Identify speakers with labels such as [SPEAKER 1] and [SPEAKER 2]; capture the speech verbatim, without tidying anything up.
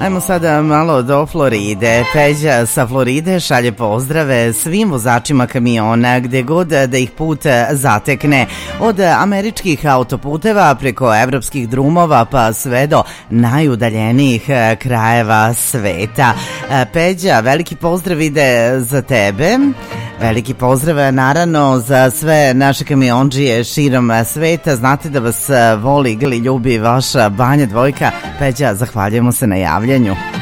[SPEAKER 1] Ajmo sada malo do Floride. Peđa sa Floride šalje pozdrave svim vozačima kamiona gde god da ih put zatekne. Od američkih autoputeva preko evropskih drumova pa sve do najudaljenijih krajeva sveta. Peđa, veliki pozdrav ide za tebe. Veliki pozdrav naravno za sve naše kamiondžije širom sveta. Znate da vas voli, gali, ljubi vaša Banja Dvojka. Peđa, zahvaljujemo se na javljanju.